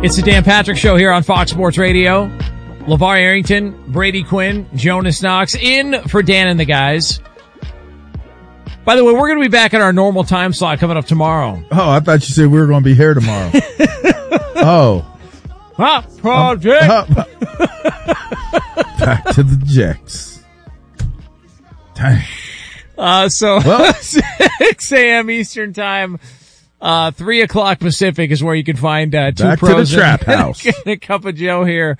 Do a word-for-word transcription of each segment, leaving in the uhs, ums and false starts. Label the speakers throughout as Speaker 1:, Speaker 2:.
Speaker 1: It's the Dan Patrick Show here on Fox Sports Radio. LeVar Arrington, Brady Quinn, Jonas Knox in for Dan and the guys. By the way, we're going to be back at our normal time slot coming up tomorrow.
Speaker 2: Oh, I thought you said we were going to be here tomorrow. Oh.
Speaker 1: Hot project.
Speaker 2: Um, uh, back to the Jacks. Dang.
Speaker 1: Uh, so six a.m. Eastern time, uh, three o'clock Pacific is where you can find uh, two
Speaker 2: back
Speaker 1: pros
Speaker 2: to the trap
Speaker 1: and,
Speaker 2: house.
Speaker 1: and a cup of Joe here.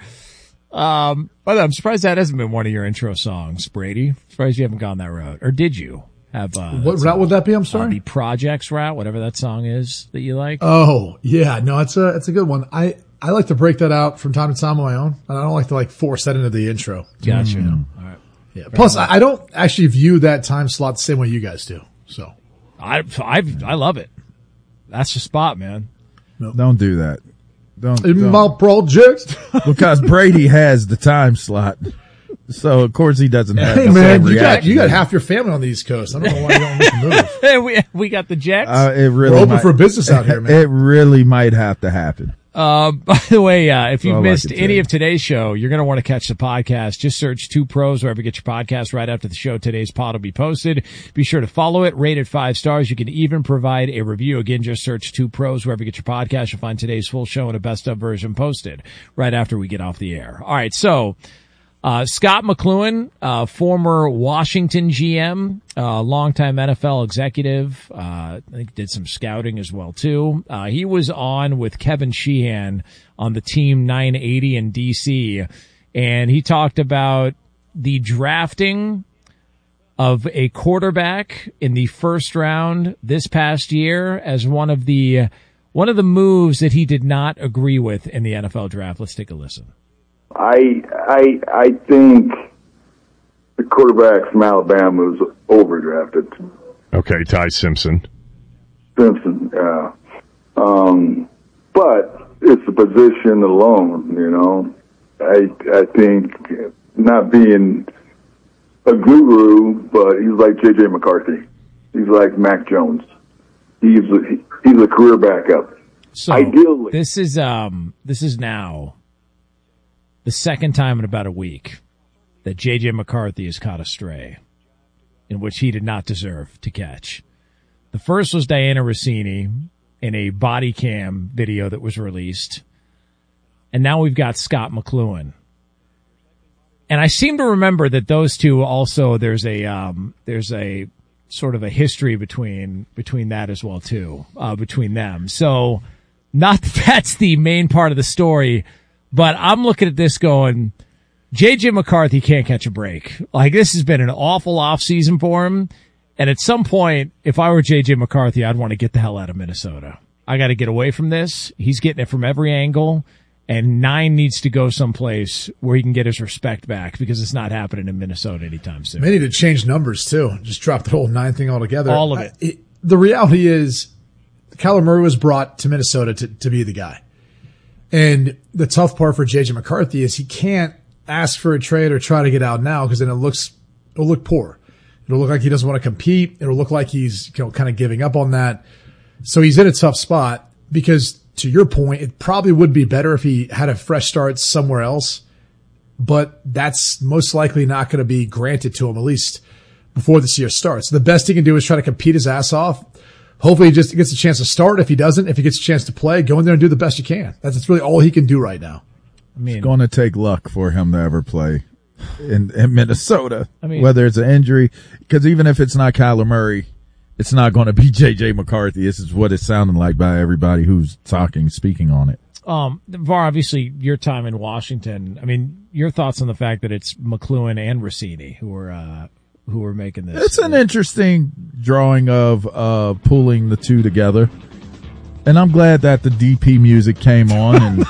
Speaker 1: Um, by the way, I'm surprised that hasn't been one of your intro songs, Brady. Surprised you haven't gone that route, or did you have? Uh,
Speaker 3: what route would that be? I'm sorry.
Speaker 1: Uh, the Projects route, whatever that song is that you like.
Speaker 3: Oh yeah, no, it's a it's a good one. I I like to break that out from time to time on my own, and I don't like to like force that into the intro.
Speaker 1: Gotcha.
Speaker 3: Mm.
Speaker 1: All right.
Speaker 3: Yeah. Plus, I, I don't actually view that time slot the same way you guys do. So,
Speaker 1: I I I love it. That's the spot, man.
Speaker 2: Nope. Don't do that. Don't.
Speaker 3: In
Speaker 2: don't.
Speaker 3: my project.
Speaker 2: Because Brady has the time slot. So, of course, he doesn't have
Speaker 3: hey,
Speaker 2: the
Speaker 3: man,
Speaker 2: same
Speaker 3: you got,
Speaker 2: reaction.
Speaker 3: you got half your family on the East Coast. I don't know why you don't make a move.
Speaker 1: we, we got the Jets.
Speaker 2: Uh, it really
Speaker 3: We're open
Speaker 2: might,
Speaker 3: for business out here, man.
Speaker 2: It really might have to happen.
Speaker 1: Uh, by the way, uh, if you've
Speaker 2: Well,
Speaker 1: missed
Speaker 2: like
Speaker 1: any of today's show, you're going to want to catch the podcast. Just search Two Pros wherever you get your podcast. Right after the show, today's pod will be posted. Be sure to follow it, rate it five stars. You can even provide a review. Again, just search Two Pros wherever you get your podcast. You'll find today's full show and a best of version posted right after we get off the air. All right. So, uh, Scott McCloughan, uh, former Washington G M, uh, longtime N F L executive, uh, I think did some scouting as well too. Uh, he was on with Kevin Sheehan on the Team nine eighty in D C, and he talked about the drafting of a quarterback in the first round this past year as one of the, one of the moves that he did not agree with in the N F L draft. Let's take a listen.
Speaker 4: I I I think the quarterback from Alabama was overdrafted.
Speaker 5: Okay, Ty Simpson.
Speaker 4: Simpson, yeah. Um, but it's the position alone, you know. I I think not being a guru, but he's like J J McCarthy. He's like Mac Jones. He's a, he's a career backup.
Speaker 1: So
Speaker 4: Ideally,
Speaker 1: this is um this is now the second time in about a week that J J McCarthy has caught a stray in which he did not deserve to catch. The first was Diana Rossini in a body cam video that was released. And now we've got Scott McCloughan. And I seem to remember that those two also, there's a, um, there's a sort of a history between, between that as well too, uh, between them. So not that that's the main part of the story, but I'm looking at this going, J J McCarthy can't catch a break. Like, this has been an awful offseason for him. And at some point, if I were J J McCarthy, I'd want to get the hell out of Minnesota. I got to get away from this. He's getting it from every angle. And nine needs to go someplace where he can get his respect back, because it's not happening in Minnesota anytime soon.
Speaker 3: They need to change numbers too. Just drop the whole nine thing altogether.
Speaker 1: All of it.
Speaker 3: I, it the reality is, Kyler Murray was brought to Minnesota to, to be the guy. And the tough part for J J McCarthy is he can't ask for a trade or try to get out now, because then it looks, it'll look poor. It'll look like he doesn't want to compete. It'll look like he's, you know, kind of giving up on that. So he's in a tough spot, because to your point, it probably would be better if he had a fresh start somewhere else, but that's most likely not going to be granted to him, at least before this year starts. The best he can do is try to compete his ass off. Hopefully he just gets a chance to start. If he doesn't, if he gets a chance to play, go in there and do the best you can. That's, that's really all he can do right now.
Speaker 1: I mean,
Speaker 2: it's going to take luck for him to ever play in, in Minnesota,
Speaker 1: I mean,
Speaker 2: whether it's an injury, because even if it's not Kyler Murray, it's not going to be J J McCarthy. This is what it's sounding like by everybody who's talking, speaking on it.
Speaker 1: Um, VAR, obviously your time in Washington. I mean, your thoughts on the fact that it's McCloughan and Rossini who are, uh, who are making this.
Speaker 2: It's an interesting drawing of, uh, pulling the two together. And I'm glad that the D P music came on and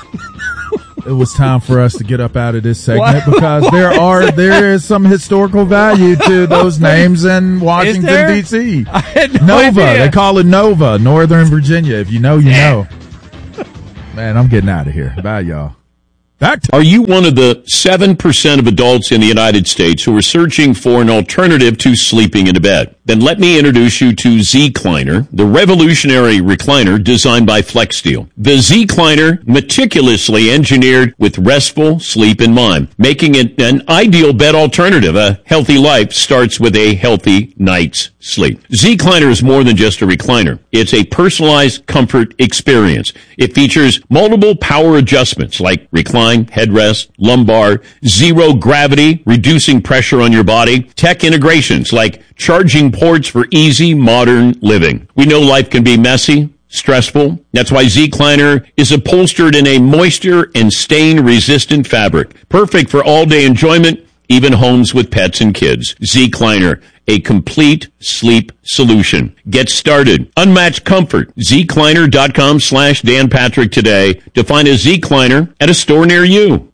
Speaker 2: it was time for us to get up out of this segment, what? because there are, there is some historical value to those names in Washington, D C
Speaker 1: I had no
Speaker 2: Nova.
Speaker 1: idea.
Speaker 2: They call it Nova, Northern Virginia. If you know, you know. Man, I'm getting out of here. Bye, y'all. Back to-
Speaker 6: Are you one of the seven percent of adults in the United States who are searching for an alternative to sleeping in a bed? Then let me introduce you to Z-Cliner, the revolutionary recliner designed by FlexSteel. The Z-Cliner, meticulously engineered with restful sleep in mind, making it an ideal bed alternative. A healthy life starts with a healthy night's sleep. Z-Cliner is more than just a recliner. It's a personalized comfort experience. It features multiple power adjustments like recline, headrest, lumbar, zero gravity, reducing pressure on your body, tech integrations like charging ports for easy modern living. We know life can be messy, stressful. That's why Z-Cliner is upholstered in a moisture and stain-resistant fabric, perfect for all-day enjoyment, even homes with pets and kids. Z-Cliner, a complete sleep solution. Get started. Unmatched comfort. Z-Cliner.com slash Dan Patrick today to find a Z-Cliner at a store near you.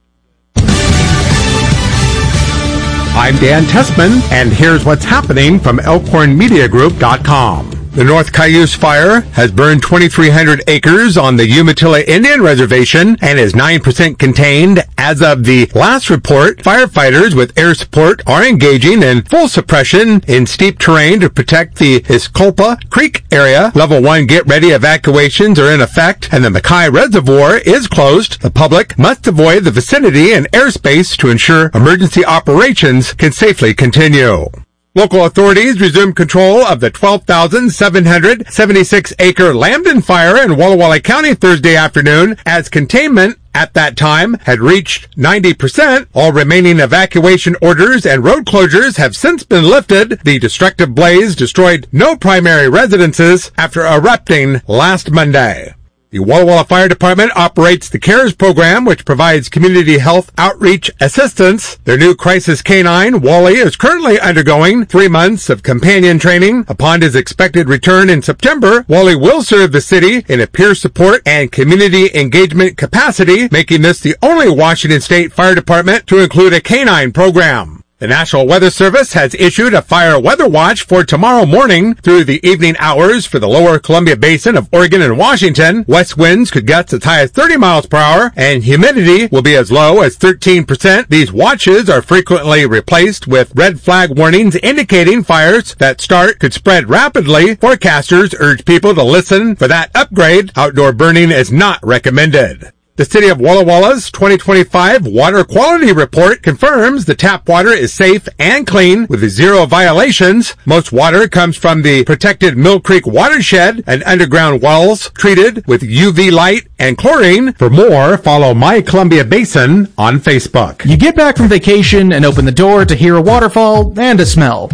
Speaker 7: I'm Dan Tessman, and here's what's happening from Elkhorn Media Group dot com. The North Cayuse Fire has burned twenty-three hundred acres on the Umatilla Indian Reservation and is nine percent contained. As of the last report, firefighters with air support are engaging in full suppression in steep terrain to protect the Isculpa Creek area. Level one get-ready evacuations are in effect, and the Mackay Reservoir is closed. The public must avoid the vicinity and airspace to ensure emergency operations can safely continue. Local authorities resumed control of the twelve thousand seven hundred seventy-six acre Lambton fire in Walla Walla County Thursday afternoon as containment at that time had reached ninety percent. All remaining evacuation orders and road closures have since been lifted. The destructive blaze destroyed no primary residences after erupting last Monday. The Walla Walla Fire Department operates the CARES program, which provides community health outreach assistance. Their new crisis canine, Wally, is currently undergoing three months of companion training. Upon his expected return in September, Wally will serve the city in a peer support and community engagement capacity, making this the only Washington State Fire Department to include a canine program. The National Weather Service has issued a fire weather watch for tomorrow morning through the evening hours for the lower Columbia Basin of Oregon and Washington. West winds could gust as high as thirty miles per hour, and humidity will be as low as thirteen percent. These watches are frequently replaced with red flag warnings indicating fires that start could spread rapidly. Forecasters urge people to listen for that upgrade. Outdoor burning is not recommended. The City of Walla Walla's twenty twenty-five Water Quality Report confirms the tap water is safe and clean with zero violations. Most water comes from the protected Mill Creek watershed and underground wells treated with U V light and chlorine. For more, follow My Columbia Basin on Facebook.
Speaker 8: You get back from vacation and open the door to hear a waterfall and a smell.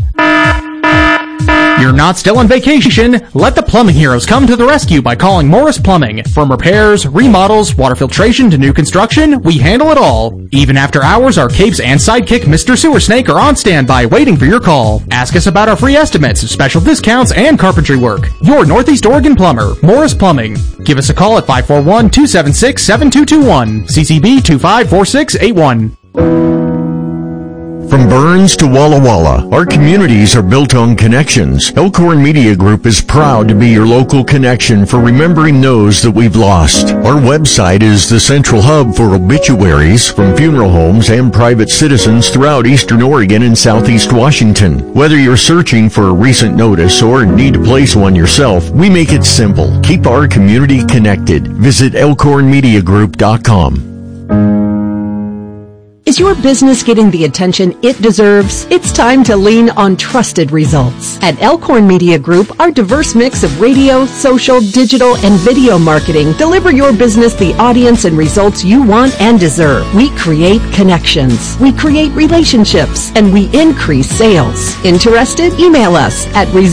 Speaker 8: You're not still on vacation. Let the plumbing heroes come to the rescue by calling Morris Plumbing. From repairs, remodels, water filtration to new construction, we handle it all. Even after hours, our capes and sidekick Mister Sewer Snake are on standby waiting for your call. Ask us about our free estimates, special discounts, and carpentry work. Your Northeast Oregon plumber, Morris Plumbing. Give us a call at five four one, two seven six, seven two two one, C C B two five four six eight one.
Speaker 9: From Burns to Walla Walla, our communities are built on connections. Elkhorn Media Group is proud to be your local connection for remembering those that we've lost. Our website is the central hub for obituaries from funeral homes and private citizens throughout Eastern Oregon and Southeast Washington. Whether you're searching for a recent notice or need to place one yourself, we make it simple. Keep our community connected. Visit elkhorn media group dot com.
Speaker 10: Is your business getting the attention it deserves? It's time to lean on trusted results. At Elkhorn Media Group, our diverse mix of radio, social, digital, and video marketing deliver your business the audience and results you want and deserve. We create connections, we create relationships, and we increase sales. Interested? Email us at